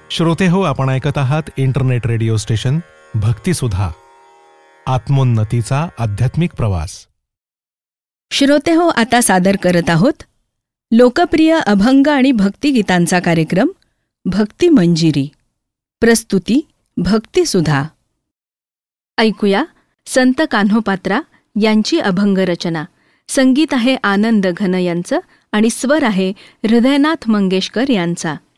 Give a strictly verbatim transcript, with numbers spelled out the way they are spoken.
श्रोते हो, आपण ऐकत आहात इंटरनेट रेडिओ स्टेशन भक्तिसुधा, आत्मोन्नतीचा आध्यात्मिक प्रवास. श्रोते हो, आता सादर करत आहोत लोकप्रिय अभंग आणि भक्तिगीतांचा कार्यक्रम भक्ती मंजिरी. प्रस्तुती भक्तिसुधा. ऐकूया संत कान्होपात्रा यांची अभंग रचना. संगीत आहे आनंद घन यांचं आणि स्वर आहे हृदयनाथ मंगेशकर यांचा.